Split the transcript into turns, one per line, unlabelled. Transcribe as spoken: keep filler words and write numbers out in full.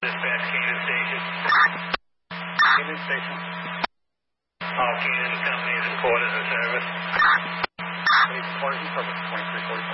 Dispatch Cannon Station.
Cannon Station.
All Cannon companies and quarters in service.
Any quarters in service, twenty-three forty-four.